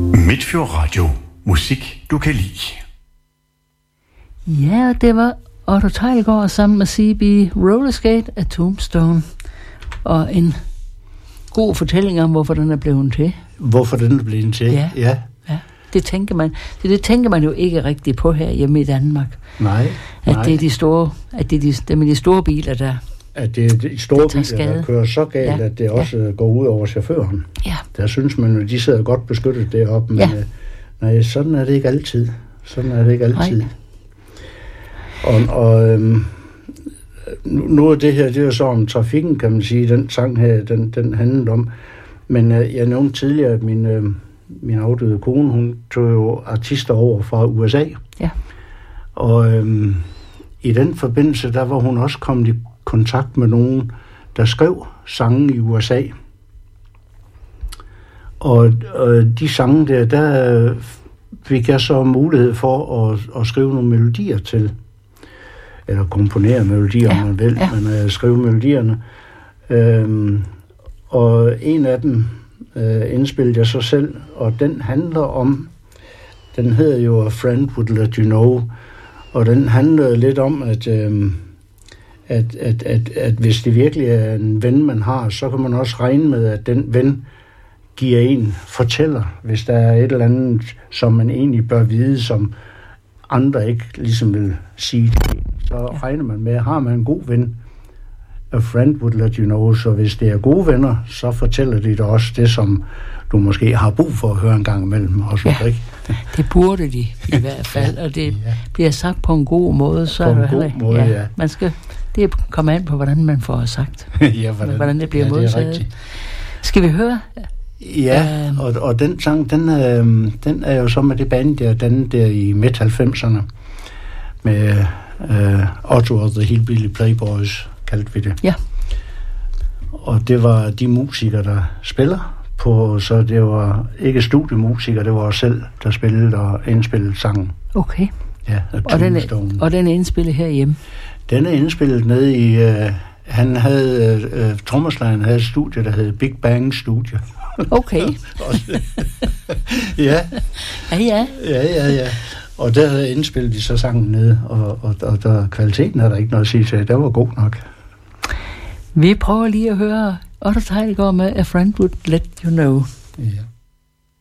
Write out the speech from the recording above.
Midtfjord Radio. Musik, du kan lide. Ja, det var Otto Teilgaard sammen med CB Rollerskate af Tombstone. Og en god fortælling om, hvorfor den er blevet til. Hvorfor den er blevet til, ja. Det tænker man jo ikke rigtigt på her hjemme i Danmark. Nej. Det er de store, dem med de store biler, der at det er de store biler, der kører så galt, at det også går ud over chaufføren. Ja. Der synes man jo, de sidder godt beskyttet deroppe, men nej, sådan er det ikke altid. Og nu er det her, det er jo så om trafikken, kan man sige, den sang her, den handler om. Men jeg nævnte tidligere, at min afdøde kone, hun tog jo artister over fra USA. Ja. Og i den forbindelse, der var hun også kommet i kontakt med nogen, der skrev sange i USA. Og de sange der fik jeg så mulighed for at skrive nogle melodier til. Eller komponere melodier, om man vil, men skrive melodierne. Og en af dem indspillede jeg så selv, og den handler om, den hedder jo A Friend Would Let You Know, og den handler lidt om, at hvis det virkelig er en ven, man har, så kan man også regne med, at den ven giver en fortæller, hvis der er et eller andet, som man egentlig bør vide, som andre ikke ligesom vil sige det. Så regner man med, har man en god ven, a friend would let you know, så hvis det er gode venner, så fortæller de dig også det, som du måske har brug for at høre en gang imellem. Også, ikke? Det burde de i hvert fald, og det bliver sagt på en god måde. Så på en god måde, man skal, det kommer an på, hvordan man får sagt. Hvordan det bliver modtaget. Skal vi høre? Ja, og den sang, den er jo så med det band der i midt-90'erne, med Otto og the Hillbilly Playboys, kaldte vi det. Ja. Og det var de musikere, der spiller på, så det var ikke studiemusikere, det var os selv, der spillede og indspillede sangen. Okay. Ja, og den er indspillet herhjemme? Den er indspillet nede i, trommeslageren havde et studie, der hed Big Bang Studio. Okay. Ja. Ja. Og der indspillede de så sangen nede, og der kvaliteten er der ikke noget at sige til. Den var god nok. Vi prøver lige at høre Otto Teilgaard med A Friend Would Let You Know. Ja.